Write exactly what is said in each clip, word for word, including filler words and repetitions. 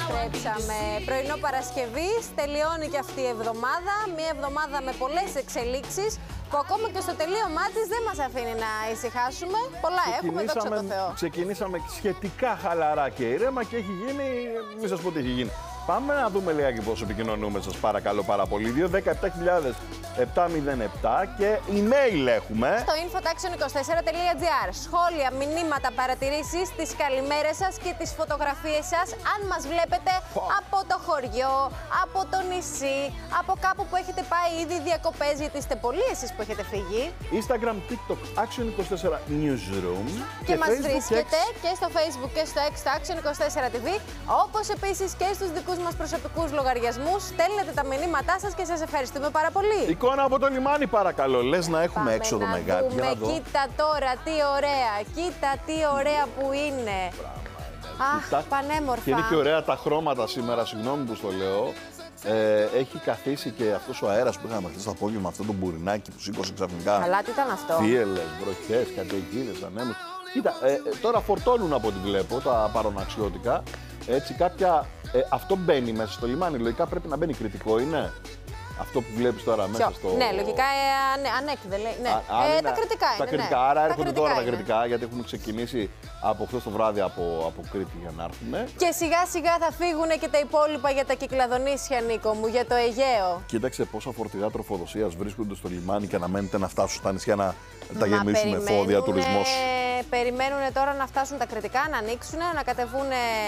Επιστρέψαμε. Πρωινό Παρασκευής, τελειώνει και αυτή η εβδομάδα. Μια εβδομάδα με πολλές εξελίξεις που ακόμα και στο τελείωμά της δεν μας αφήνει να ησυχάσουμε. Πολλά έχουμε, δόξα τω Θεώ. Ξεκινήσαμε σχετικά χαλαρά και ήρεμα και έχει γίνει, μη σας πω τι έχει γίνει. Πάμε να δούμε λίγα πώς επικοινωνούμε, σας παρακαλώ πάρα πολύ. δύο ένα επτά χιλιάδες επτακόσια επτά και email έχουμε. Στο infotaxion είκοσι τέσσερα τελεία τζι άρ. Σχόλια, μηνύματα, παρατηρήσεις, τις καλημέρες σας και τις φωτογραφίες σας. Αν μας βλέπετε από το χωριό, από το νησί, από κάπου που έχετε πάει ήδη διακοπές, γιατί είστε πολλοί εσείς που έχετε φύγει. Instagram, TikTok, Action είκοσι τέσσερα Newsroom. Και, και μας Facebook βρίσκεται και... και στο Facebook και στο X στο Action είκοσι τέσσερα τι βι, όπως επίσης και στους δικούς μας προσωπικούς λογαριασμούς. Στέλνετε τα μηνύματά σας και σας ευχαριστούμε πάρα πολύ. Εικόνα από το λιμάνι, παρακαλώ. Λες να έχουμε Πάμε έξοδο να μεγάλο. δούμε. Για να δω. Κοίτα τώρα, τι ωραία. Κοίτα τι ωραία που είναι. Αχ, Κοίτα. πανέμορφα. Και είναι και ωραία τα χρώματα σήμερα, συγγνώμη που στο λέω. Ε, έχει καθίσει και αυτός ο αέρας που είχαμε χθες το απόγευμα, αυτό το μπουρινάκι που σήκωσε ξαφνικά. Καλά, τι ήταν αυτό. Θύελλες, βροχές, καταιγίδες, ανέμους. Κοίτα, ε, τώρα φορτώνουν από ό,τι βλέπω τα παροναξιώτικα. Έτσι, κάποια. Ε, αυτό μπαίνει μέσα στο λιμάνι. Λογικά πρέπει να μπαίνει κριτικό, είναι. Αυτό που βλέπεις τώρα μέσα Ποιο? στο. Ναι, λογικά ε, ανε, ανέκδε λέει. Ναι. Α, ε, είναι, τα κριτικά τα είναι. κριτικά, ναι. άρα τα έρχονται κριτικά τώρα τα είναι. κριτικά, γιατί έχουν ξεκινήσει από χθες το βράδυ από, από Κρήτη για να έρθουν. Και σιγά σιγά θα φύγουν και τα υπόλοιπα για τα Κυκλαδονήσια, Νίκο μου, για το Αιγαίο. Κοίταξε πόσα φορτηγά τροφοδοσίας βρίσκονται στο λιμάνι και αναμένεται να φτάσουν στα νησιά να τα Μα γεμίσουν με φόδια, τουρισμός. Περιμένουν τώρα να φτάσουν τα κριτικά, να ανοίξουν, να κατεβούν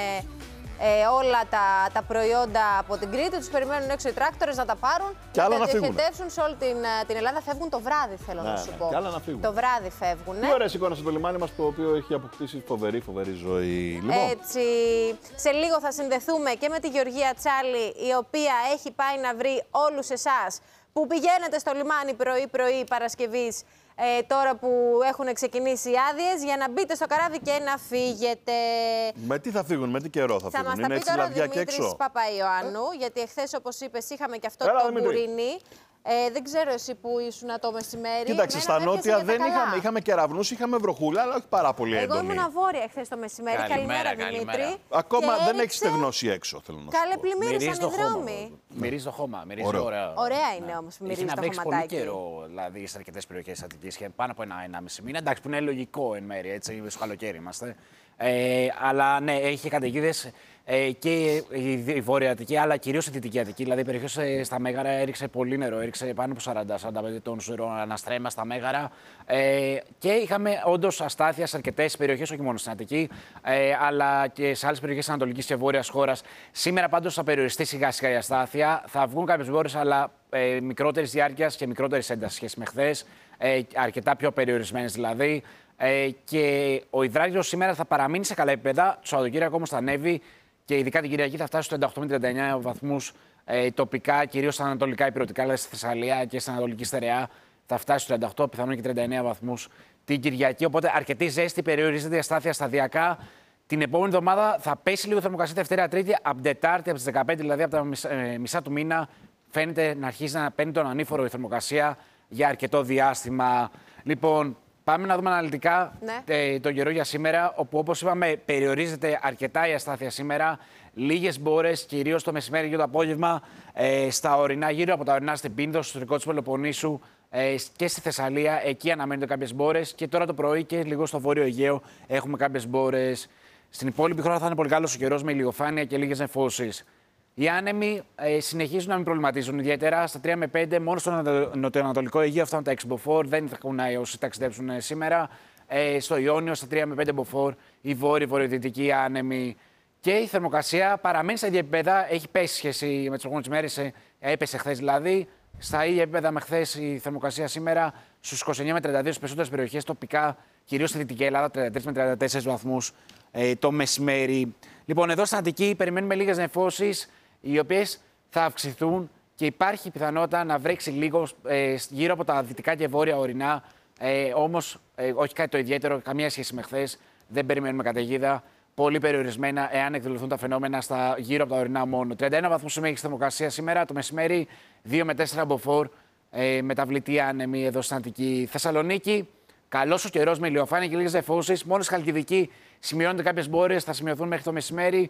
ε, όλα τα, τα προϊόντα από την Κρήτη. Τους περιμένουν έξω οι τράκτορες να τα πάρουν και άλλα να να τα φύγουν. διοχετεύσουν σε όλη την, την Ελλάδα. Φεύγουν το βράδυ, θέλω Ναι, να σου ναι, πω. και άλλα να φύγουν. Το βράδυ φεύγουν. Τι ωραίες εικόνες στο λιμάνι μας, το οποίο έχει αποκτήσει φοβερή, φοβερή ζωή. Λοιπόν. Έτσι, σε λίγο θα συνδεθούμε και με τη Γεωργία Τσάλη, η οποία έχει πάει να βρει όλους εσάς που πηγαίνετε στο λιμάνι πρωί-πρωί Παρασκευής, ε, τώρα που έχουν ξεκινήσει οι άδειες, για να μπείτε στο καράβι και να φύγετε. Με τι θα φύγουν, με τι καιρό θα, Θα φύγουν, μας τα είναι πει έτσι τώρα ο λαδιά και Δημήτρης έξω. Παπαϊωάννου, γιατί εχθές, όπως είπες, είχαμε και αυτό Έλα, το Δημήτρη. μπουρίνι. Ε, δεν ξέρω εσύ που ήσουν το μεσημέρι. Κοίταξε, Εμένα στα με έπιασε νότια για τα δεν καλά. είχαμε, είχαμε κεραυνούς, είχαμε βροχούλα, αλλά όχι πάρα πολύ Εγώ έντονη. ήμουν βόρεια εχθές το μεσημέρι. Καλημέρα, Καλημέρα, Δημήτρη. καλημέρα. Ακόμα Και δεν έχει έριξε- στεγνώσει έξω, θέλω να σου Καλέ πω. πλημμύρισαν οι δρόμοι. Μυρίζει το χώμα. Μυρίζει Ωραίο. ωραία. Ωραία είναι όμως που μυρίζει Έχει να το βρέξει πολύ χωματάκι. καιρό, δηλαδή σε αρκετές περιοχές της Αττικής και πάνω από ένα ενάμιση μήνα. Εντάξει, που είναι λογικό εν μέρει, έτσι, στο καλοκαίρι είμαστε. Ε, αλλά ναι, έχει καταιγίδες ε, και η, η Βόρεια Αττική, αλλά κυρίως η Δυτική Αττική. Δηλαδή, οι περιοχές ε, στα Μέγαρα έριξε πολύ νερό, έριξε πάνω από σαράντα με σαράντα πέντε τόνους νερό αναστρέμα στα Μέγαρα. Ε, και είχαμε όντως αστάθεια σε αρκετές περιοχές, όχι μόνο στην Αττική, ε, αλλά και σε άλλες περιοχές της Ανατολικής και Βόρειας χώρας. Σήμερα πάντως θα περιοριστεί σιγά-σιγά η αστάθεια. Θα βγουν κάποιες βόρειες, αλλά ε, μικρότερης διάρκειας και μικρότερης έντασης σχέση με χθες. Ε, αρκετά πιο περιορισμένες δηλαδή. Ε, και ο υδράργυρος σήμερα θα παραμείνει σε καλά επίπεδα. Το Σαββατοκύριακο όμως θα ανέβει και ειδικά την Κυριακή θα φτάσει στους τριάντα οκτώ με τριάντα εννέα βαθμούς ε, τοπικά, κυρίως στα ανατολικά υπηρετικά, δηλαδή στη Θεσσαλία και στην Ανατολική Στερεά. Θα φτάσει στους τριάντα οκτώ, πιθανόν και τριάντα εννέα βαθμούς την Κυριακή. Οπότε αρκετή ζέστη, περιορίζεται η αστάθεια σταδιακά. Την επόμενη εβδομάδα θα πέσει λίγο θερμοκρασία Δευτέρα-Τρίτη, από την Τετάρτη, από τις δεκαπέντε, δηλαδή από τα μισά, ε, μισά του μήνα, φαίνεται να αρχίζει να παίρνει τον ανήφορο η θερμοκρασία για αρκετό διάστημα. Λοιπόν, πάμε να δούμε αναλυτικά Ναι. ε, τον καιρό για σήμερα, όπου όπως είπαμε περιορίζεται αρκετά η αστάθεια σήμερα. Λίγες μπόρες, κυρίως το μεσημέρι και το απόγευμα, ε, στα ορεινά, γύρω από τα ορεινά στην Πίνδο, στο ιστορικό της Πελοποννήσου ε, και στη Θεσσαλία. Εκεί αναμένονται κάποιες μπόρες και τώρα το πρωί και λίγο στο Βόρειο Αιγαίο έχουμε κάποιες μπόρες. Στην υπόλοιπη χώρα θα είναι πολύ καλός ο καιρός με ηλιοφάνεια και λίγες νεφώσεις. Οι άνεμοι ε, συνεχίζουν να μην προβληματίζουν ιδιαίτερα. Στα τρία με πέντε, μόνο στο νοτιοανατολικό Αιγαίο φτάνουν τα έξι μποφόρ. Δεν θα έχουν όσοι ταξιδέψουν ε, σήμερα. Ε, στο Ιόνιο, στα τρία με πέντε μποφόρ, οι βόρειοι, βορειοδυτικοί άνεμοι. Και η θερμοκρασία παραμένει στα ίδια επίπεδα. Έχει πέσει σχέση με τις προηγούμενες μέρες. Ε, έπεσε χθες δηλαδή. Στα ίδια επίπεδα με χθες η θερμοκρασία σήμερα. Στους είκοσι εννέα με τριάντα δύο στις περισσότερες περιοχές τοπικά, κυρίως στη Δυτική Ελλάδα, τριάντα τρεις με τριάντα τέσσερις βαθμούς ε, το μεσημέρι. Λοιπόν, εδώ στην Αττική περιμένουμε λίγες νεφώσεις, οι οποίες θα αυξηθούν και υπάρχει πιθανότητα να βρέξει λίγο ε, γύρω από τα δυτικά και βόρεια ορεινά. Ε, όμως, ε, όχι κάτι το ιδιαίτερο, καμία σχέση με χθες. Δεν περιμένουμε καταιγίδα. Πολύ περιορισμένα, εάν εκδηλωθούν τα φαινόμενα στα, γύρω από τα ορεινά μόνο. τριάντα ένα βαθμούς μέγιστη θερμοκρασία σήμερα το μεσημέρι, δύο με τέσσερα μποφόρ, ε, μεταβλητή άνεμη εδώ στην Αττική. Θεσσαλονίκη, καλός ο καιρός με ηλιοφάνεια και λίγες νεφώσεις. Μόνο στη Χαλκιδική σημειώνονται κάποιες μπόρες, θα σημειωθούν μέχρι το μεσημέρι.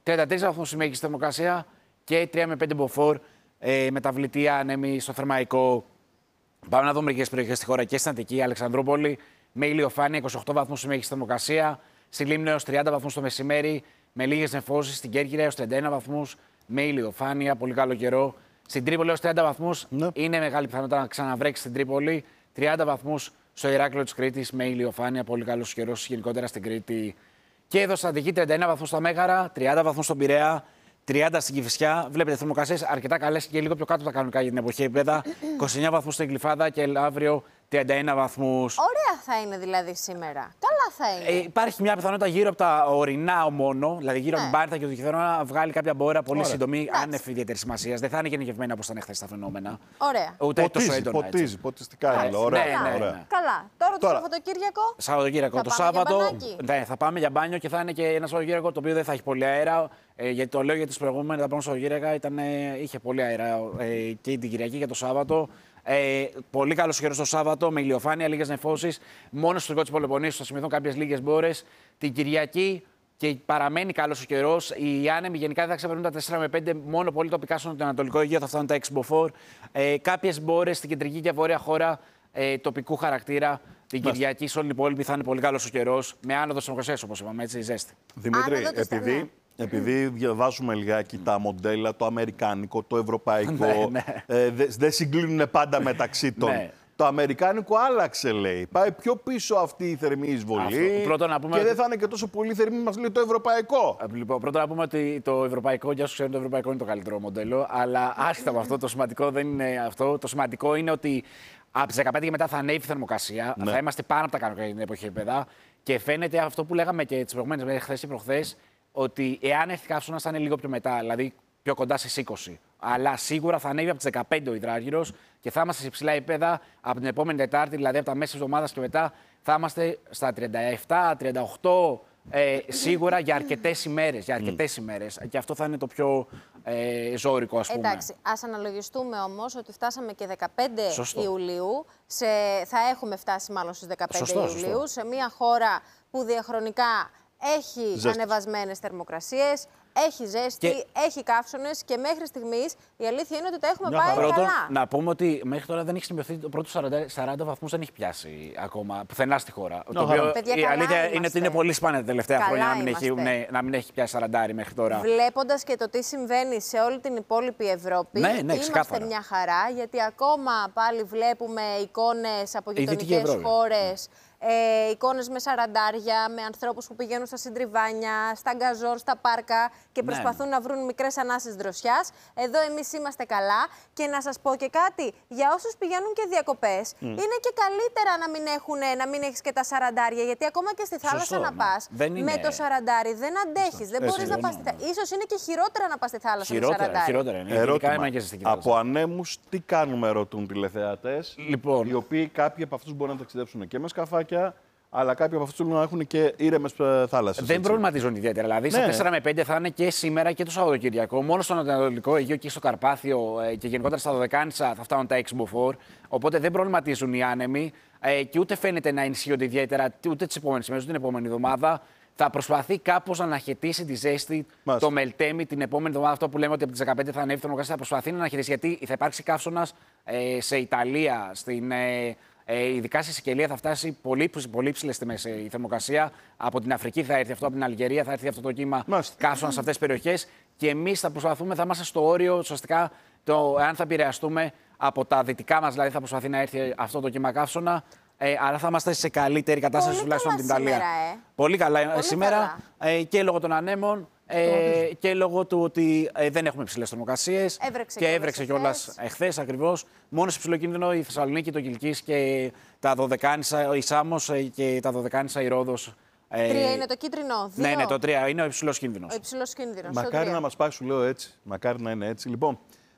τριάντα τρεις βαθμούς η μέγιστη θερμοκρασία και τρία με πέντε μποφόρ ε, μεταβλητή άνεμη στο Θερμαϊκό. Πάμε να δούμε μερικές περιοχές στη χώρα και στην Αττική, Αλεξανδρούπολη, με ηλιοφάνεια είκοσι οκτώ βαθμούς η μέγιστη θερμοκρασία. Στη Λίμνο έως τριάντα βαθμούς το μεσημέρι, με λίγες νεφώσεις. Στην Κέρκυρα έως τριάντα ένα βαθμούς, με ηλιοφάνεια, πολύ καλό καιρό. Στην Τρίπολη έως τριάντα βαθμούς, ναι. Είναι μεγάλη πιθανότητα να ξαναβρέξει στην Τρίπολη. τριάντα βαθμούς στο Ηράκλειο της Κρήτης, με ηλιοφάνεια, πολύ καλός καιρός γενικότερα στην Κρήτη. Και εδώ στην Αττική, τριάντα ένα βαθμούς στα Μέγαρα, τριάντα βαθμούς στον Πειραιά, τριάντα στην Κηφισιά. Βλέπετε θερμοκρασίες αρκετά καλές και λίγο πιο κάτω τα κανονικά για την εποχή επίπεδα. είκοσι εννέα βαθμούς στην Γλυφάδα και αύριο τριάντα ένα βαθμούς. Ωραία θα είναι δηλαδή σήμερα. Καλά θα είναι. Ε, υπάρχει μια πιθανότητα γύρω από τα ορεινά μόνο, δηλαδή γύρω ναι. από την Πάρτα και το Κηφισιά, να βγάλει κάποια μπόρα πολύ Ωραία. σύντομη, άνευ ιδιαίτερη σημασία. Δεν θα είναι γενικευμένα όπως ήταν χθες τα φαινόμενα. Ωραία. Ούτε ποτίζει, τόσο έντονα. ποτίζει, ποτιστικά είναι. Ωραία. Ναι, ναι, ωραία. ναι. Καλά. Τώρα, Τώρα. το Σαββατοκύριακο. Σαββατοκύριακο. Θα Το πάμε Σάββατο για ναι, θα πάμε για μπάνιο και θα είναι και ένα Σαββατοκύριακο το οποίο δεν θα έχει πολύ αέρα. Ε, γιατί το λέω για τις προηγούμενες, τα πρώτα Σαββατοκύριακα ήταν, ε, είχε πολύ αέρα ε, και την Κυριακή και το Σάββατο. Ε, πολύ καλό καιρό το Σάββατο με ηλιοφάνεια, λίγες νεφώσεις. Μόνο στο Τρικό της Πελοποννήσου θα σημειωθούν κάποιες λίγες μπόρες. Την Κυριακή και παραμένει καλός ο καιρός. Οι άνεμοι γενικά δεν θα ξεπερνούν τα τέσσερα με πέντε, μόνο πολύ τοπικά στον Ανατολικό Αιγαίο θα φτάνουν τα έξι μποφόρ. Ε, κάποιες μπόρες στην κεντρική και βόρεια χώρα ε, τοπικού χαρακτήρα. Την Κυριακή σε όλη την υπόλοιπη θα είναι πολύ καλός ο καιρός. Με άνοδο της θερμοκρασίας, όπως είπαμε, έτσι, ζέστη. Δημήτρη, Άνοδο της επειδή, ναι. επειδή διαβάζουμε λιγάκι τα μοντέλα, το αμερικάνικο, το ευρωπαϊκό, Ναι, ναι. ε, δεν δε συγκλίνουν πάντα μεταξύ των. Ναι. Το αμερικάνικο άλλαξε, λέει. Πάει πιο πίσω αυτή η θερμή εισβολή. Πρώτον, να πούμε και ότι... δεν θα είναι και τόσο πολύ θερμή, μας λέει το ευρωπαϊκό. Λοιπόν, πρώτα να πούμε ότι το ευρωπαϊκό, για όσους ξέρουν, το ευρωπαϊκό είναι το καλύτερο μοντέλο. Αλλά άσχετα από αυτό, το σημαντικό δεν είναι αυτό. Το σημαντικό είναι ότι από τις δεκαπέντε και μετά θα ανέβει η θερμοκρασία. Ναι. Θα είμαστε πάνω από τα κανονικά για την εποχή επίπεδα. Και φαίνεται αυτό που λέγαμε και τις προηγούμενες μέρες, χθες ή προχθές, ότι εάν έρθει καύσωνας θα είναι λίγο πιο μετά, δηλαδή πιο κοντά στις είκοσι. Αλλά σίγουρα θα ανέβει από τις δεκαπέντε ο υδράργυρος και θα είμαστε σε υψηλά επίπεδα από την επόμενη Τετάρτη, δηλαδή από τα μέσα της εβδομάδας και μετά, θα είμαστε στα τριάντα επτά τριάντα οκτώ ε, σίγουρα για αρκετές ημέρες. Για αρκετές ημέρες. Και αυτό θα είναι το πιο ε, ζώρικο, ας πούμε. Εντάξει, ας αναλογιστούμε όμως ότι φτάσαμε και δεκαπέντε Σωστό. Ιουλίου. Σε, θα έχουμε φτάσει μάλλον στις δεκαπέντε Σωστό, Ιουλίου, σωστό. σε μια χώρα που διαχρονικά έχει Ζέστη. ανεβασμένες θερμοκρασίες, έχει ζέστη, Και- έχει καύσωνες και μέχρι στιγμής η αλήθεια είναι ότι τα έχουμε Μια πάει χαρά. Πρώτον, καλά. να πούμε ότι μέχρι τώρα δεν έχει σημειωθεί το πρώτο σαράντα, σαράντα βαθμούς, δεν έχει πιάσει ακόμα πουθενά στη χώρα. Το χαρά. οποίο Παιδιά, η καλά αλήθεια είναι είμαστε. ότι είναι πολύ σπάνια τα τελευταία Καλά χρόνια να μην, έχει, είμαστε. ναι, να μην έχει πιάσει σαράντα μέχρι τώρα. Βλέποντας και το τι συμβαίνει σε όλη την υπόλοιπη Ευρώπη, Ναι, ναι, είμαστε ξεκάθαρα. μια χαρά, γιατί ακόμα πάλι βλέπουμε εικόνες από Η Δυτική γειτονικές Ευρώπη. χώρες, ε, εικόνες με σαραντάρια, με ανθρώπους που πηγαίνουν στα συντριβάνια, στα γκαζόρ, στα πάρκα και Ναι. προσπαθούν να βρουν μικρές ανάσες δροσιάς. Εδώ εμείς είμαστε καλά. Και να σας πω και κάτι, για όσους πηγαίνουν και διακοπές, είναι και καλύτερα να μην, έχουν, να μην έχεις και τα σαραντάρια, γιατί ακόμα και στη θάλασσα Σωστό, να ναι. πας, Δεν με είναι- το σαραντάρι δεν αντέχεις, δεν Έτσι, μπορείς να ναι, πας ναι, στη θάλασσα. Ίσως είναι και χειρότερα να πας στη θάλασσα με Χειρότερα, σαραντάρι. χειρότερα είναι. Ειδικά Ερώτημα. είναι και στη θάλασσα. Από ανέμους τι κάνουμε, ρωτούν τηλεθεατές. Λοιπόν. Οι οποίοι κάποιοι από αυτούς μπορούν να ταξιδέψουν και με σκαφάκια, αλλά κάποιοι από αυτούς θέλουν να έχουν και ήρεμες θάλασσες. Δεν έτσι. προβληματίζουν ιδιαίτερα. Δηλαδή, στα Ναι. τέσσερα με πέντε θα είναι και σήμερα και το Σαββατοκύριακο. Μόνο στο Ανατολικό Αιγαίο και στο Καρπάθιο ε, και γενικότερα στα Δωδεκάνησα θα φτάνουν τα έξι μποφόρ. Οπότε δεν προβληματίζουν οι άνεμοι ε, και ούτε φαίνεται να ενισχύονται ιδιαίτερα ούτε τις επόμενες ημέρες, ούτε την επόμενη εβδομάδα. Θα προσπαθεί κάπως να αναχαιτήσει τη ζέστη, Μάλιστα. το μελτέμι την επόμενη εβδομάδα. Αυτό που λέμε ότι από τις δεκαπέντε θα ανέβει η θερμοκρασία. Θα προσπαθεί να αναχαιτήσει γιατί θα υπάρξει καύσωνας ε, σε Ιταλία, στην. Ε, Ε, ειδικά στη Σικελία θα φτάσει πολύ, πολύ ψηλές τιμές η θερμοκρασία. Από την Αφρική θα έρθει αυτό, από την Αλγερία θα έρθει αυτό το κύμα καύσωνα σε αυτές τις περιοχές. Και εμείς θα προσπαθούμε, θα είμαστε στο όριο, ουσιαστικά, το, εάν θα επηρεαστούμε από τα δυτικά μας, δηλαδή θα προσπαθεί να έρθει αυτό το κύμα καύσωνα. Ε, αλλά θα είμαστε σε καλύτερη κατάσταση Πολύ τουλάχιστον από την καλά Ιταλία. σήμερα, ε. Πολύ καλά Πολύ σήμερα ε, και λόγω των ανέμων ε, και λόγω του ότι ε, δεν έχουμε υψηλές θερμοκρασίες. Έβρεξε Και κιόλας έβρεξε κιόλας εχθές. εχθές ακριβώς. Μόνο σε ψηλό κίνδυνο η Θεσσαλονίκη, το Κιλκής και τα Δωδεκάνησα, η Σάμος ε, και τα Δωδεκάνησα, η Ρόδος. ε, Τρία είναι το κίτρινο, δύο. Ναι, ναι, το τρία είναι ο υψηλός κίνδυνος. Ο υψηλός κίνδυνος. Μακάρι να μας πάει, σου λέω έτσι. Μακάρι να είναι έτσι. Λοιπόν,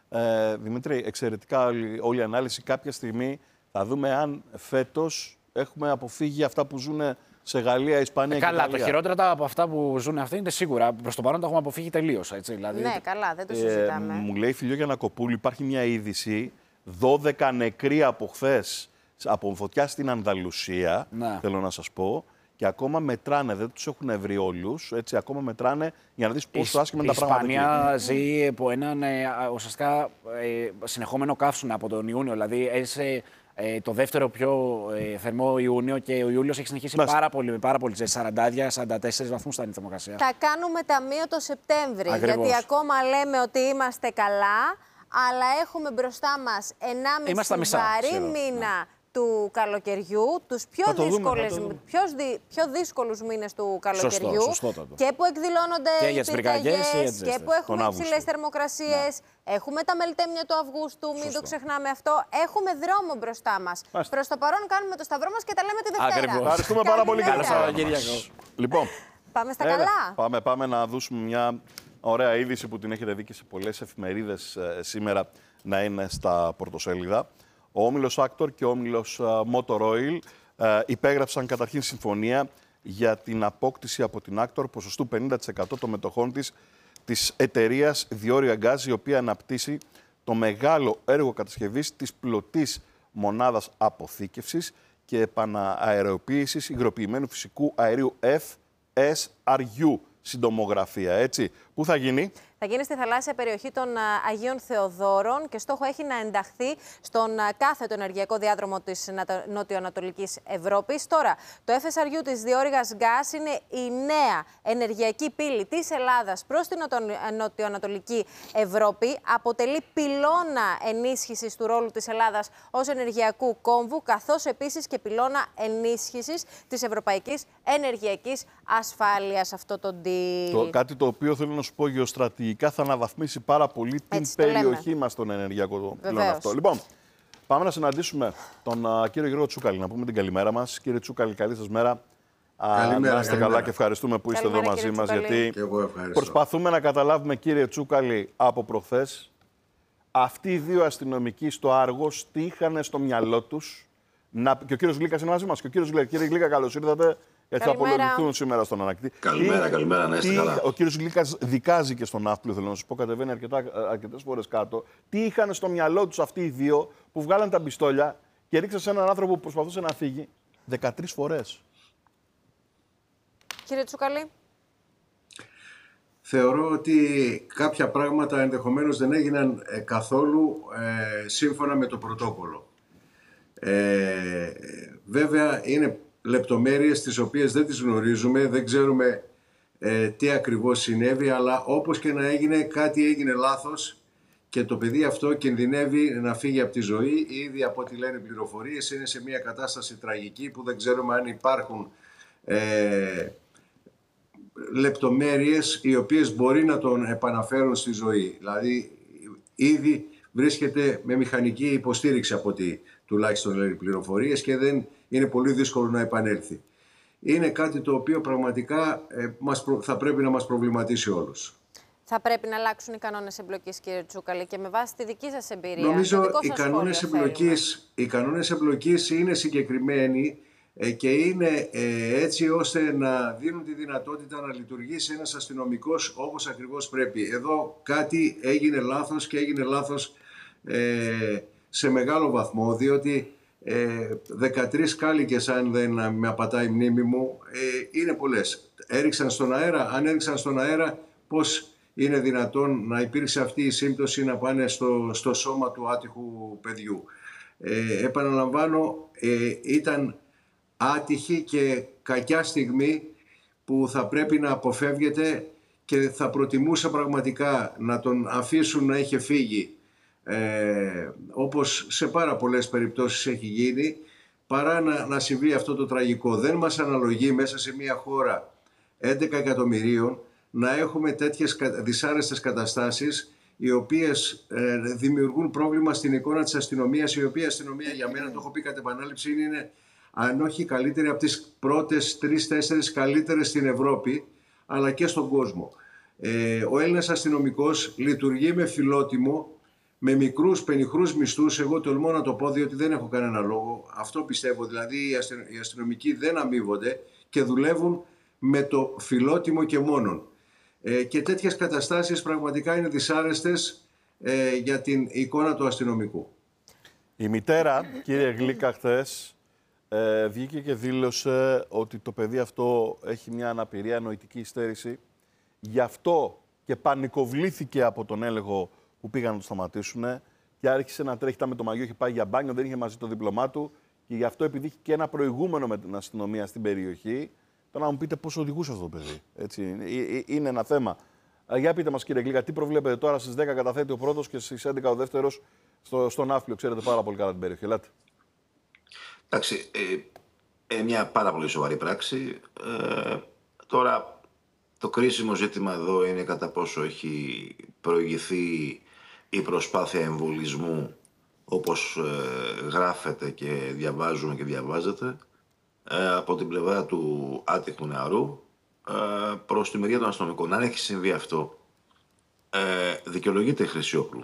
ε, Δημήτρη, εξαιρετικά όλη, όλη η ανάλυση. Κάποια στιγμή θα δούμε αν φέτος έχουμε αποφύγει αυτά που ζουν σε Γαλλία, Ισπανία και Καλά, το Ιταλία. χειρότερα από αυτά που ζουν αυτοί είναι σίγουρα. Προς το παρόν τα έχουμε αποφύγει τελείως. Δηλαδή, Ναι, καλά, δεν το Ε, συζητάμε. μου λέει η Φιλιό Γιαννακοπούλου, υπάρχει μια είδηση, δώδεκα νεκροί από χθες από φωτιά στην Ανδαλουσία, Ναι. θέλω να σας πω, και ακόμα μετράνε, δεν τους έχουν βρει όλους, έτσι, ακόμα μετράνε για να δεις πόσο άσχημα είναι τα πράγματα. Η Ισπανία ζει από έναν ε, ουσιαστικά ε, συνεχόμενο καύσωνα από τον Ιούνιο. Δηλαδή έζησε ε, το δεύτερο πιο ε, θερμό Ιούνιο και ο Ιούλιος έχει συνεχίσει Μπας. πάρα πολύ, πάρα πολύ ζεστή. σαράντα σαράντα τέσσερις βαθμούς ήταν η θερμοκρασία. Θα κάνουμε ταμείο το Σεπτέμβρη, Ακριβώς. γιατί ακόμα λέμε ότι είμαστε καλά, αλλά έχουμε μπροστά μας ενάμιση βαρύ μήνα του καλοκαιριού, τους πιο, δύσκολες, δούμε, πιο, δι, πιο δύσκολους μήνες του καλοκαιριού. Σωστό, και που εκδηλώνονται και οι πυρκαγιές και, και που έχουμε υψηλές θερμοκρασίες. Ναι. Έχουμε τα μελτέμια του Αυγούστου, μην Σωστό. το ξεχνάμε αυτό. Έχουμε δρόμο μπροστά μας. Προς το παρόν κάνουμε το σταυρό μας και τα λέμε τη Δευτέρα. Ακριβώς. Ευχαριστούμε πάρα πολύ. Καλό Σαββατοκύριακο. Λοιπόν, πάμε στα έλα, καλά. Πάμε, πάμε να δώσουμε μια ωραία είδηση που την έχετε δει και σε πολλές εφημερίδες ε, σήμερα να είναι στα πρωτοσέλιδα. Ο όμιλος Actor και ο όμιλος Motor Oil ε, υπέγραψαν καταρχήν συμφωνία για την απόκτηση από την Actor ποσοστού πενήντα τοις εκατό των μετοχών της, της εταιρείας Διόρια Gas, η οποία αναπτύσσει το μεγάλο έργο κατασκευής της πλωτής μονάδας αποθήκευσης και επανααεροποίησης υγροποιημένου φυσικού αερίου εφ ες αρ γιου, συντομογραφία, έτσι. Πού θα γίνει? Θα γίνει στη θαλάσσια περιοχή των Αγίων Θεοδόρων και στόχο έχει να ενταχθεί στον κάθετο ενεργειακό διάδρομο της νοτιοανατολικής Ευρώπης. Τώρα, το εφ ες αρ γιου της Διόρυγας Gas είναι η νέα ενεργειακή πύλη της Ελλάδας προς την νοτιοανατολική Ευρώπη. Αποτελεί πυλώνα ενίσχυσης του ρόλου της Ελλάδας ως ενεργειακού κόμβου, καθώς επίσης και πυλώνα ενίσχυσης της ευρωπαϊκής ενεργειακής ασφάλειας. Αυτό το deal. Το, κάτι το οποίο θέλω να σου πω γεωστρατηγικά θα αναβαθμίσει πάρα πολύ την Έτσι, περιοχή μας στον ενεργειακό πυλώνα αυτό. Λοιπόν, πάμε να συναντήσουμε τον uh, κύριο Γιώργο Τσούκαλη, να πούμε την καλημέρα μας. Κύριε Τσούκαλη, καλή σας μέρα. Καλημέρα, να είστε καλά και ευχαριστούμε που είστε καλημέρα, εδώ μαζί μας, γιατί και εγώ προσπαθούμε να καταλάβουμε, κύριε Τσούκαλη, από προχθές, αυτοί οι δύο αστυνομικοί στο Άργος τι είχαν στο μυαλό τους. Να... Και ο κύριος Γλίκας είναι μαζί μας. Και ο κύριος Γλίκα, κύριε Γλίκα, καλώς ήρθατε. Γιατί θα απολογηθούν σήμερα στον ανακτή. Καλημέρα, τι, καλημέρα, να είστε τι, καλά. Ο κύριος Γλίκας δικάζει και στον Ναύπλιο, θέλω να σου πω, κατεβαίνει αρκετά, αρκετές φορές κάτω. Τι είχαν στο μυαλό τους αυτοί οι δύο που βγάλαν τα πιστόλια και ρίξαν σε έναν άνθρωπο που προσπαθούσε να φύγει δεκατρείς φορές. Κύριε Τσούκαλη. Θεωρώ ότι κάποια πράγματα ενδεχομένως δεν έγιναν ε, καθόλου ε, σύμφωνα με το πρωτόκολλο. Ε, βέβαια, είναι λεπτομέρειες τις οποίες δεν τις γνωρίζουμε, δεν ξέρουμε ε, τι ακριβώς συνέβη, αλλά όπως και να έγινε, κάτι έγινε λάθος και το παιδί αυτό κινδυνεύει να φύγει από τη ζωή. Ήδη από ό,τι λένε πληροφορίες είναι σε μια κατάσταση τραγική που δεν ξέρουμε αν υπάρχουν ε, λεπτομέρειες οι οποίες μπορεί να τον επαναφέρουν στη ζωή. Δηλαδή ήδη βρίσκεται με μηχανική υποστήριξη από ό,τι τουλάχιστον λένε πληροφορίες και δεν είναι πολύ δύσκολο να επανέλθει. Είναι κάτι το οποίο πραγματικά ε, μας προ... θα πρέπει να μας προβληματίσει όλους. Θα πρέπει να αλλάξουν οι κανόνες εμπλοκής, κύριε Τσούκαλη, και με βάση τη δική σας εμπειρία. Νομίζω οι κανόνες, εμπλοκής, οι κανόνες εμπλοκής είναι συγκεκριμένοι ε, και είναι ε, έτσι ώστε να δίνουν τη δυνατότητα να λειτουργήσει ένας αστυνομικός όπως ακριβώς πρέπει. Εδώ κάτι έγινε λάθος και έγινε λάθος ε, σε μεγάλο βαθμό, διότι ε, δεκατρείς κάλικες, αν δεν με απατάει η μνήμη μου, ε, είναι πολλές. Έριξαν στον αέρα. Αν έριξαν στον αέρα, πώς είναι δυνατόν να υπήρξε αυτή η σύμπτωση να πάνε στο, στο σώμα του άτυχου παιδιού? Ε, επαναλαμβάνω, ε, ήταν άτυχη και κακιά στιγμή που θα πρέπει να αποφεύγεται και θα προτιμούσα πραγματικά να τον αφήσουν να είχε φύγει, Ε, όπως σε πάρα πολλές περιπτώσεις έχει γίνει, παρά να, να συμβεί αυτό το τραγικό. Δεν μας αναλογεί μέσα σε μια χώρα έντεκα εκατομμυρίων να έχουμε τέτοιες δυσάρεστες καταστάσεις οι οποίες ε, δημιουργούν πρόβλημα στην εικόνα της αστυνομίας, η οποία αστυνομία για μένα, το έχω πει κατ' επανάληψη, είναι αν όχι καλύτερη από τις πρώτες τρεις-τέσσερις καλύτερες στην Ευρώπη αλλά και στον κόσμο. Ε, ο Έλληνας αστυνομικός λειτουργεί με φιλότιμο, με μικρούς πενιχρούς μισθούς. Εγώ τολμώ να το πω, διότι δεν έχω κανένα λόγο. Αυτό πιστεύω, δηλαδή οι αστυνομικοί δεν αμείβονται και δουλεύουν με το φιλότιμο και μόνον. Ε, και τέτοιες καταστάσεις πραγματικά είναι δυσάρεστες ε, για την εικόνα του αστυνομικού. Η μητέρα, κύριε Γλίκα, χθες ε, βγήκε και δήλωσε ότι το παιδί αυτό έχει μια αναπηρία, νοητική υστέρηση. Γι' αυτό και πανικοβλήθηκε από τον έλεγχο που πήγαν να το σταματήσουν και άρχισε να τρέχει τα με το μαγιό, είχε πάει για μπάνιο, δεν είχε μαζί το δίπλωμά του και γι' αυτό επειδή είχε και ένα προηγούμενο με την αστυνομία στην περιοχή. Τώρα να μου πείτε πώς οδηγούσε αυτό το παιδί. Έτσι, είναι ένα θέμα. Για πείτε μας, κύριε Γλύκα, τι προβλέπετε τώρα? Στις δέκα καταθέτει ο πρώτος και στις έντεκα ο δεύτερος στο, στον Ναύπλιο. Ξέρετε πάρα πολύ καλά την περιοχή. Ελάτε. Εντάξει, ε, ε, μια πάρα πολύ σοβαρή πράξη. Ε, τώρα, το κρίσιμο ζήτημα εδώ είναι κατά πόσο έχει προηγηθεί η προσπάθεια εμβολισμού, όπως ε, γράφεται και διαβάζουμε και διαβάζεται, ε, από την πλευρά του άτυχου νεαρού ε, προς τη μεριά των αστυνομικών. Αν έχει συμβεί αυτό, ε, δικαιολογείται η Χρυσιόπουλου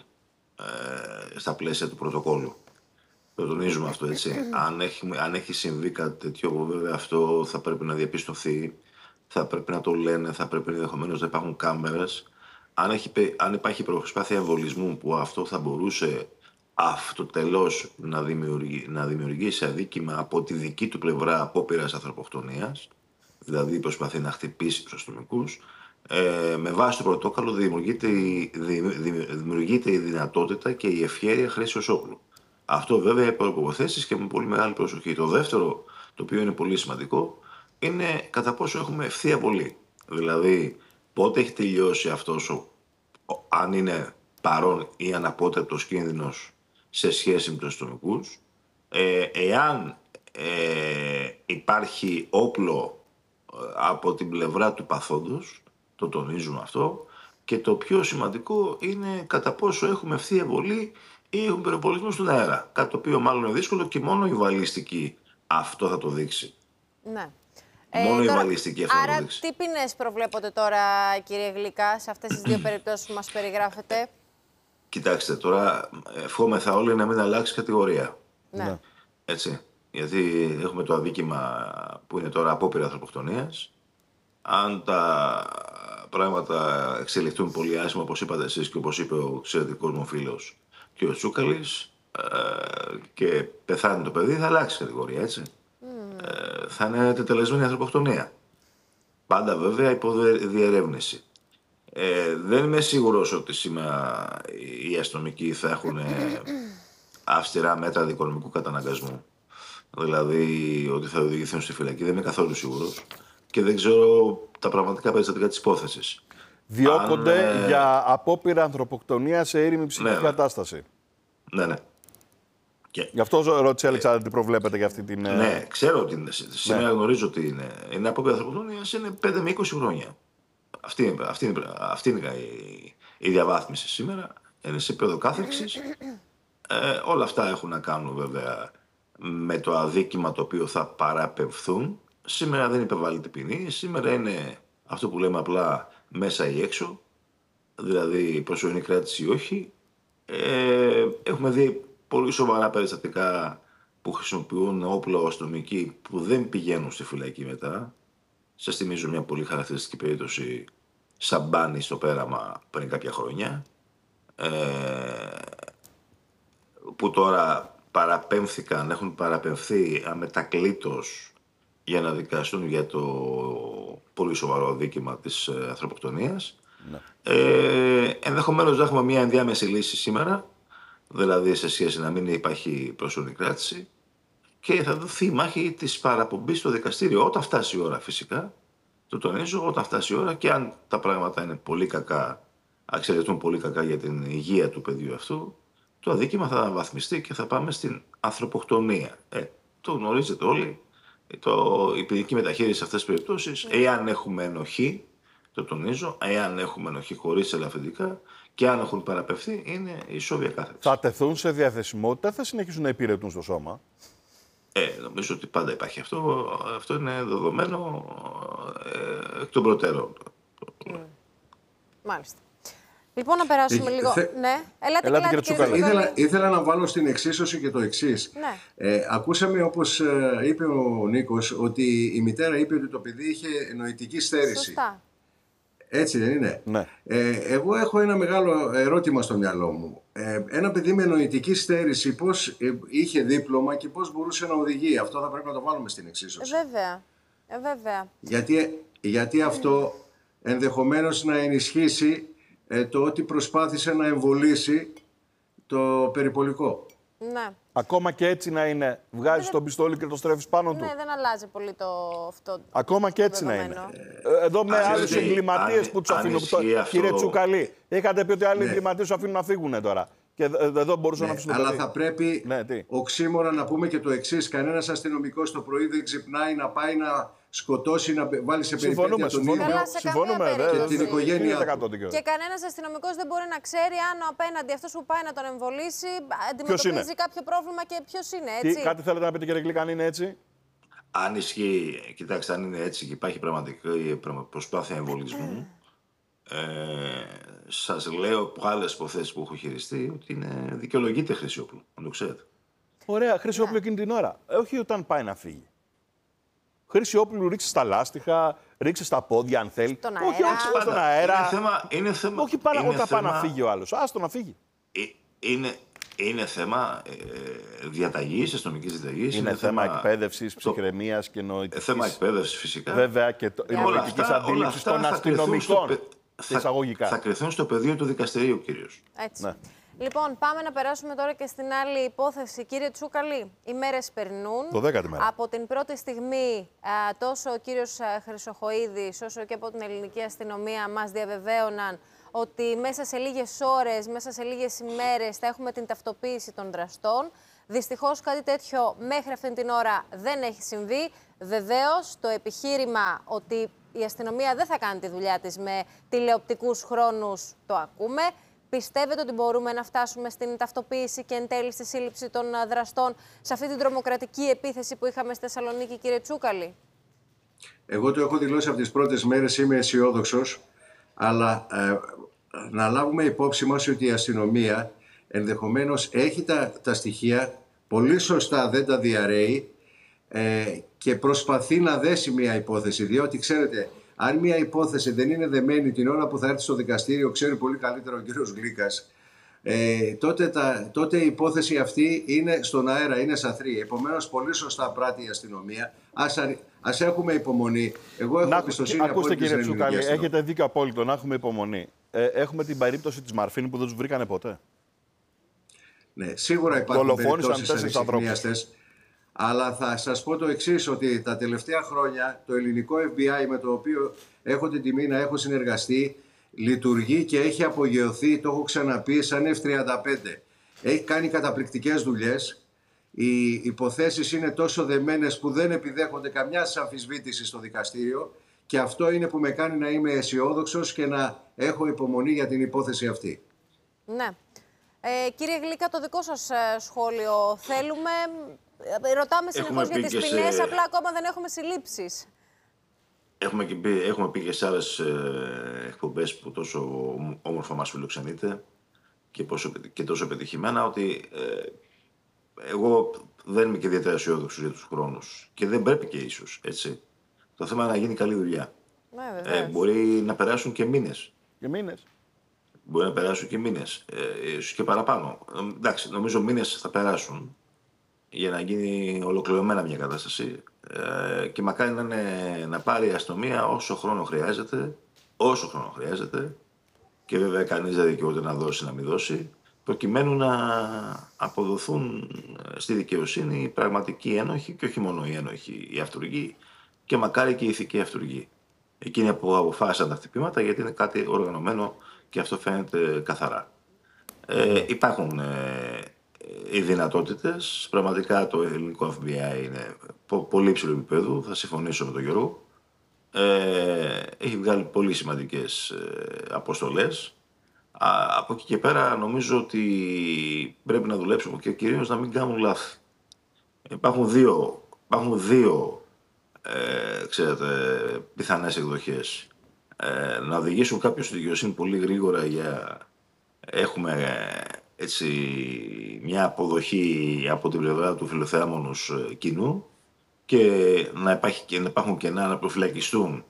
ε, στα πλαίσια του πρωτοκόλλου. Το τονίζουμε αυτό, έτσι. Αν έχει, αν έχει συμβεί κάτι τέτοιο, βέβαια αυτό θα πρέπει να διαπιστωθεί, θα πρέπει να το λένε, θα πρέπει ενδεχομένως να υπάρχουν κάμερες. Αν, έχει, αν υπάρχει προσπάθεια εμβολισμού που αυτό θα μπορούσε αυτοτελώς να, δημιουργεί, να δημιουργήσει αδίκημα από τη δική του πλευρά απόπειρας ανθρωποκτονίας, δηλαδή προσπαθεί να χτυπήσει τους αστυνομικούς, ε, με βάση το πρωτόκολλο δημιουργείται, δημιουργείται η δυνατότητα και η ευχέρεια χρήσεως όπλου. Αυτό βέβαια υπό υποθέσεις και με πολύ μεγάλη προσοχή. Το δεύτερο, το οποίο είναι πολύ σημαντικό, είναι κατά πόσο έχουμε ευθεία βολή. Δηλαδή, πότε έχει τελειώσει αυτός, ο, ο, αν είναι παρόν ή αναπότρεπτος κίνδυνος σε σχέση με τους αστυνομικούς, ε, εάν ε, υπάρχει όπλο ε, από την πλευρά του παθόντος, το τονίζουμε αυτό, και το πιο σημαντικό είναι κατά πόσο έχουμε ευθεία βολή ή έχουν πυροβολισμό στον αέρα. Κάτι το οποίο μάλλον είναι δύσκολο και μόνο η βαλιστική αυτό θα το δείξει. Ναι. Μόνο ε, η τώρα, βαλιστική αυτό άρα, θα το δείξει. τι ποινές προβλέπονται τώρα, κύριε Γλύκα, σε αυτές τις δύο περιπτώσεις που μας περιγράφετε? Κοιτάξτε, τώρα ευχόμεθα όλοι να μην αλλάξει κατηγορία. Ναι. Έτσι. Γιατί έχουμε το αδίκημα που είναι τώρα απόπειρα ανθρωποκτονίας. Αν τα πράγματα εξελιχθούν πολύ άσχημα, όπως είπατε εσείς και όπως είπε ο εξαιρετικός μου φίλος και ο Τσούκαλης, ε, και πεθάνει το παιδί, θα αλλάξει κατηγορία, έτσι. Mm. Ε, θα είναι τετελεσμένη ανθρωποκτονία. Πάντα βέβαια υπό διερεύνηση. Ε, δεν είμαι σίγουρος ότι σήμερα οι αστυνομικοί θα έχουν αυστηρά μέτρα δικονομικού καταναγκασμού. Δηλαδή ότι θα οδηγηθούν στη φυλακή. Δεν είμαι καθόλου σίγουρος. Και δεν ξέρω τα πραγματικά περιστατικά της υπόθεσης. Διώκονται Αν, για απόπειρα ανθρωποκτονία σε ήρεμη ψυχική ναι, κατάσταση. Ναι, ναι. Και... Γι' αυτό ρώτησε Αλεξάνδρου τι προβλέπετε για αυτή την... Ναι, ξέρω ότι είναι. Σήμερα ναι. γνωρίζω ότι είναι. Είναι απόπειρα ανθρωποκτονία, είναι πέντε με είκοσι χρόνια. Αυτή είναι, αυτή είναι, αυτή είναι η, η διαβάθμιση σήμερα. Είναι σε επίπεδο κάθεξης. Ε, όλα αυτά έχουν να κάνουν βέβαια με το αδίκημα το οποίο θα παραπευθούν. Σήμερα δεν υπερβάλλεται ποινή. Σήμερα είναι αυτό που λέμε απλά μέσα ή έξω. Δηλαδή προσωρινή κράτηση ή όχι. Ε, έχουμε δει πολύ σοβαρά περιστατικά που χρησιμοποιούν όπλα αστυνομικοί που δεν πηγαίνουν στη φυλακή μετά. Σας θυμίζω μια πολύ χαρακτηριστική περίπτωση Σαμπάνη στο Πέραμα πριν κάποια χρόνια, ε, που τώρα παραπέμφθηκαν, έχουν παραπεμφθεί αμετακλήτως για να δικαστούν για το πολύ σοβαρό δίκημα της ανθρωποκτονίας. Ναι. Ε, ενδεχομένως να έχουμε μια ενδιάμεση λύση σήμερα, δηλαδή σε σχέση να μην υπάρχει προσωρινή κράτηση, και θα δοθεί η μάχη της παραπομπής στο δικαστήριο όταν φτάσει η ώρα, φυσικά. Το τονίζω, όταν φτάσει η ώρα, και αν τα πράγματα είναι πολύ κακά, εξελιχθούν πολύ κακά για την υγεία του παιδιού αυτού, το αδίκημα θα αναβαθμιστεί και θα πάμε στην ανθρωποκτονία. Ε, το γνωρίζετε όλοι. Το, η ποινική μεταχείριση σε αυτές τις περιπτώσεις, εάν έχουμε ενοχή, το τονίζω, εάν έχουμε ενοχή χωρίς ελαφρυντικά και αν έχουν παραπευθεί, είναι ισόβια κάθεξη. Θα τεθούν σε διαθεσιμότητα, θα συνεχίσουν να υπηρετούν στο σώμα? Ε, νομίζω ότι πάντα υπάρχει αυτό. Αυτό είναι δεδομένο ε, εκ των προτέρων. Mm. Μάλιστα. Λοιπόν, να περάσουμε ε, λίγο. Θε... Ναι, ελάτε, ελάτε κύριε Τσούκαλη. Ήθελα, ήθελα να βάλω στην εξίσωση και το εξής. Ναι. Ε, ακούσαμε, όπως ε, είπε ο Νίκος, ότι η μητέρα είπε ότι το παιδί είχε νοητική στέρηση. Σωστά. Έτσι δεν είναι? Ναι. Ε, εγώ έχω ένα μεγάλο ερώτημα στο μυαλό μου. Ε, ένα παιδί με νοητική στέρηση πώς ε, είχε δίπλωμα και πώς μπορούσε να οδηγεί? Αυτό θα πρέπει να το βάλουμε στην εξίσωση. Ε, βέβαια. Ε, βέβαια. Γιατί, γιατί αυτό ενδεχομένως να ενισχύσει ε, το ότι προσπάθησε να εμβολήσει το περιπολικό. Ναι. Ακόμα και έτσι να είναι, βγάζεις τον πιστόλι και το στρέφεις πάνω του. Ναι, δεν αλλάζει πολύ το αυτό. Ακόμα και έτσι να είναι. Ε, Εδώ με Αν άλλους ισχύει- εγκληματίες αν- που τους αν αφήνουν. ισχύει αυτό- Κύριε Τσουκαλή, είχατε πει ότι άλλοι Ναι. εγκληματίες τους αφήνουν να φύγουν τώρα. Και ε, εδώ μπορούσαν να Ναι, αφήσουν το αλλά παιδί. θα πρέπει Ναι, τι? οξύμορα να πούμε και το εξής. Κανένας αστυνομικός το πρωί δεν ξυπνάει να πάει να σκοτώσει, να βάλει σε περιπέτεια Συμφωνούμε, τον συμφωνούμε. Καλά, ίδιο. σε Συμφωνούμε, καμία δε, περίπτωση. δε, την οικογένειά χίλια τοις του. εκατό δικαίωμα. Και κανένα αστυνομικό δεν μπορεί να ξέρει αν ο απέναντι αυτό που πάει να τον εμβολήσει αντιμετωπίζει κάποιο πρόβλημα και ποιο είναι, Τι, έτσι. κάτι θέλετε να πείτε, κύριε Γλύκα, αν είναι έτσι? Αν ισχύει, κοιτάξτε, αν είναι έτσι και υπάρχει πραγματική προσπάθεια εμβολισμού, ε, σας λέω από άλλες υποθέσεις που έχω χειριστεί ότι είναι, δικαιολογείται χρήση όπλου, να το ξέρετε. Ωραία, χρήση όπλου εκείνη την ώρα. Ε, όχι όταν πάει να φύγει. Χρήση όπλου ρίξει στα λάστιχα, ρίξει στα πόδια αν θέλει. Στον Όχι, αέρα. όχι Πάντα. στον αέρα. Είναι θέμα, είναι θέμα, Όχι πάρα είναι όταν πάει να θέμα- φύγει ο άλλος. Άστο να φύγει. ε, Είναι, είναι θέμα ε, διαταγής, αστυνομικής διαταγής. Είναι θέμα εκπαίδευσης, το- ψυχραιμίας και ε, νοητικής. θέμα εκπαίδευσης φυσικά. Βέβαια και το, Όλα νοητικής αυτά- όλα αντίληψης αυτά των θα κρυθούν στο αστυνομικών. πε- Σε θα- εισαγωγικά. Θα κρυθούν στο πεδίο του δικαστηρίου κυρίως. Έτσι. Ναι. Λοιπόν, πάμε να περάσουμε τώρα και στην άλλη υπόθεση. Κύριε Τσούκαλη, οι μέρες περνούν. Το δέκατη μέρα. Από την πρώτη στιγμή, α, τόσο ο κύριος α, Χρυσοχοΐδης, όσο και από την ελληνική αστυνομία μας διαβεβαίωναν ότι μέσα σε λίγες ώρες, μέσα σε λίγες ημέρες θα έχουμε την ταυτοποίηση των δραστών. Δυστυχώς κάτι τέτοιο μέχρι αυτήν την ώρα δεν έχει συμβεί. Βεβαίως, το επιχείρημα ότι η αστυνομία δεν θα κάνει τη δουλειά της με τηλεοπτικούς χρόνους το ακούμε. Πιστεύετε ότι μπορούμε να φτάσουμε στην ταυτοποίηση και εν τέλει στη σύλληψη των α, δραστών σε αυτή την τρομοκρατική επίθεση που είχαμε στη Θεσσαλονίκη, κύριε Τσούκαλη? Εγώ το έχω δηλώσει από τις πρώτες μέρες, είμαι αισιόδοξος, αλλά ε, να λάβουμε υπόψη μας ότι η αστυνομία ενδεχομένως έχει τα, τα στοιχεία, πολύ σωστά δεν τα διαρρέει ε, και προσπαθεί να δέσει μια υπόθεση, διότι ξέρετε, αν μια υπόθεση δεν είναι δεμένη την ώρα που θα έρθει στο δικαστήριο, ξέρει πολύ καλύτερα ο κύριος Γλύκας, ε, τότε, τα, τότε η υπόθεση αυτή είναι στον αέρα, είναι σαθρή. Επομένως, πολύ σωστά πράττει η αστυνομία. Ας, α- ας έχουμε υπομονή. Εγώ έχω Να, εμπιστοσύνη ακούστε απόλυτη στην κύριε ελληνική Τσουκάλη, αστυνομία. έχετε δίκιο απόλυτο, να έχουμε υπομονή. Ε, έχουμε την περίπτωση της Μαρφίνη που δεν τους βρήκανε ποτέ. Ναι, σίγουρα υπάρχουν Δολοφόνησαν περιπτώσεις τέσσερις ανεξιχνίαστες, αλλά θα σας πω το εξής, ότι τα τελευταία χρόνια το ελληνικό Εφ Μπι Άι με το οποίο έχω την τιμή να έχω συνεργαστεί λειτουργεί και έχει απογειωθεί, το έχω ξαναπεί, σαν Εφ τριάντα πέντε. Έχει κάνει καταπληκτικές δουλειές. Οι υποθέσεις είναι τόσο δεμένες που δεν επιδέχονται καμιά αμφισβήτηση στο δικαστήριο και αυτό είναι που με κάνει να είμαι αισιόδοξος και να έχω υπομονή για την υπόθεση αυτή. Ναι. Ε, κύριε Γλύκα, το δικό σας ε, σχόλιο θέλουμε. ε, Ρωτάμε συνεχώς Έχουμε για πει τις και ποινές, σε- απλά ακόμα δεν έχουμε συλλήψεις. Έχουμε, και πει, έχουμε πει και σε άλλες ε, εκπομπές που τόσο όμορφα μας φιλοξενείτε και, πόσο, και τόσο πετυχημένα ότι ε, εγώ δεν είμαι και ιδιαίτερα αισιόδοξος για τους χρόνους και δεν πρέπει και ίσως, έτσι. Το θέμα είναι να γίνει καλή δουλειά. Ναι, Ε, βεβαίως. μπορεί να περάσουν και μήνες. Και μήνες. Μπορεί να περάσουν και μήνες, ε, ίσως και παραπάνω. Ε, εντάξει, νομίζω μήνες θα περάσουν για να γίνει ολοκληρωμένα μια κατάσταση ε, και μακάρι να, είναι, να πάρει η αστυνομία όσο χρόνο χρειάζεται, όσο χρόνο χρειάζεται και βέβαια κανείς δεν δικαιούται να δώσει, να μην δώσει, προκειμένου να αποδοθούν στη δικαιοσύνη οι πραγματικοί ένοχοι και όχι μόνο οι ένοχοι, οι αυτούργοι και μακάρι και οι ηθικοί αυτούργοι. Εκείνοι που αποφάσισαν τα χτυπήματα, γιατί είναι κάτι οργανωμένο και αυτό φαίνεται καθαρά. Ε, υπάρχουν ε, οι δυνατότητες. Πραγματικά το ελληνικό Εφ Μπι Άι είναι πο- πολύ υψηλό επίπεδο. Θα συμφωνήσω με τον Γιώργο. Ε, έχει βγάλει πολύ σημαντικές ε, αποστολές. Α, από εκεί και πέρα νομίζω ότι πρέπει να δουλέψουμε και κυρίως να μην κάνουν λάθη. Υπάρχουν δύο, υπάρχουν δύο ε, ξέρετε, πιθανές εκδοχές. Ε, να οδηγήσουν κάποιον στη δικαιοσύνη πολύ γρήγορα για έχουμε ε, έτσι μια αποδοχή από την πλευρά του φιλοθεάμονος ε, κοινού και να, υπάρχει, και να υπάρχουν κενά να προφυλακιστούν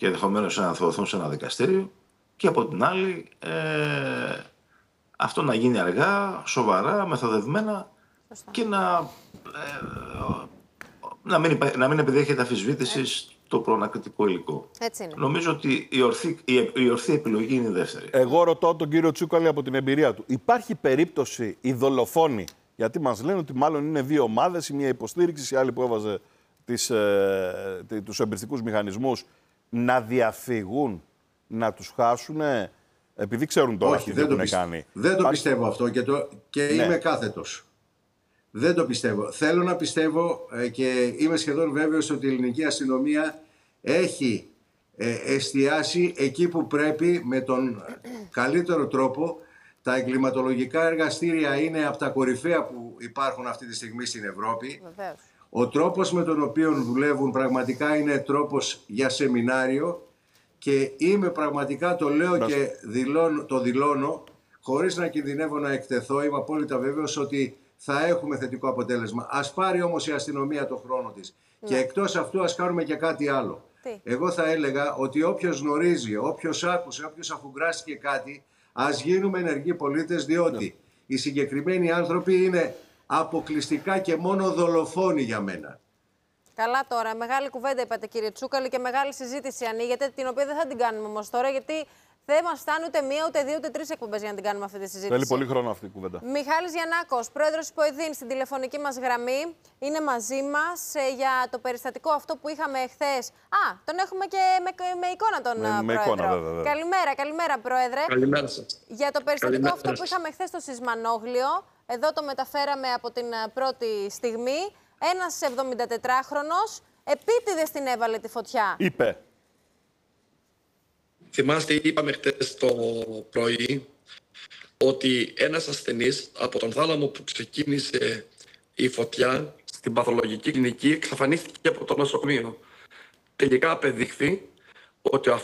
και ενδεχομένως να ανθωωθούν σε ένα δικαστήριο, και από την άλλη ε, αυτό να γίνει αργά, σοβαρά, μεθοδευμένα και να, ε, να, μην, να μην επιδέχεται αμφισβήτηση το προανακριτικό υλικό. Έτσι είναι. Νομίζω ότι η ορθή, η, η ορθή επιλογή είναι η δεύτερη. Εγώ ρωτώ τον κύριο Τσούκαλη από την εμπειρία του. Υπάρχει περίπτωση οι δολοφόνοι, γιατί μας λένε ότι μάλλον είναι δύο ομάδες, η μία υποστήριξη, η άλλη που έβαζε τις, ε, τους εμπριστικούς μηχανισμούς, να διαφύγουν, να τους χάσουν, επειδή ξέρουν τώρα Όχι, τι έχουν πιστε... κάνει. Δεν το πιστεύω αυτό και, το... και ναι. είμαι κάθετος. Δεν το πιστεύω. Θέλω να πιστεύω ε, και είμαι σχεδόν βέβαιος ότι η ελληνική αστυνομία έχει ε, εστιάσει εκεί που πρέπει με τον καλύτερο τρόπο. Τα εγκληματολογικά εργαστήρια είναι από τα κορυφαία που υπάρχουν αυτή τη στιγμή στην Ευρώπη. Βεβαίως. Ο τρόπος με τον οποίο δουλεύουν πραγματικά είναι τρόπος για σεμινάριο και είμαι πραγματικά, το λέω Μπράβο. και δηλώνω, το δηλώνω, χωρίς να κινδυνεύω να εκτεθώ, είμαι απόλυτα βέβαιος ότι θα έχουμε θετικό αποτέλεσμα. Ας πάρει όμως η αστυνομία το χρόνο της. Ναι. Και εκτός αυτού ας κάνουμε και κάτι άλλο. Τι? Εγώ θα έλεγα ότι όποιος γνωρίζει, όποιος άκουσε, όποιος αφουγκράστηκε κάτι, ας γίνουμε ενεργοί πολίτες, διότι ναι. οι συγκεκριμένοι άνθρωποι είναι αποκλειστικά και μόνο δολοφόνοι για μένα. Καλά τώρα, μεγάλη κουβέντα είπατε κύριε Τσούκαλη και μεγάλη συζήτηση ανοίγεται, την οποία δεν θα την κάνουμε όμως τώρα, γιατί δεν μας φτάνει ούτε μία, ούτε δύο, ούτε τρεις εκπομπές για να την κάνουμε αυτή τη συζήτηση. Θέλει πολύ χρόνο αυτή η κουβέντα. Μιχάλης Γιαννάκος, πρόεδρος της ΠΟΕΔΗΝ, στην τηλεφωνική μας γραμμή, είναι μαζί μας ε, για το περιστατικό αυτό που είχαμε εχθές. Α, τον έχουμε και με, με εικόνα τον με, πρόεδρο. Με εικόνα, βέβαια, βέβαια. Καλημέρα, καλημέρα πρόεδρε. Καλημέρα σας. Για το περιστατικό Καλημέρα αυτό που είχαμε χθες στο Σισμανόγλιο, εδώ το μεταφέραμε από την πρώτη στιγμή. Ένας εβδομηντατετράχρονος επίτηδες την έβαλε τη φωτιά. Είπε. Θυμάστε, είπαμε χτες το πρωί ότι ένας ασθενής από τον θάλαμο που ξεκίνησε η φωτιά στην παθολογική κλινική εξαφανίστηκε από το νοσοκομείο. Τελικά απεδείχθη ότι